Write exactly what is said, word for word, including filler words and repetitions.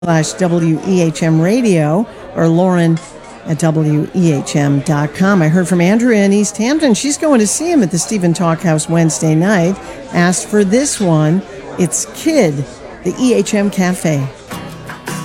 slash W E H M radio or Lauren at W E H M dot com. I heard from Andrea in East Hampton. She's going to see him at the Stephen Talkhouse Wednesday night. Asked for this one. It's Kid, the E H M Cafe.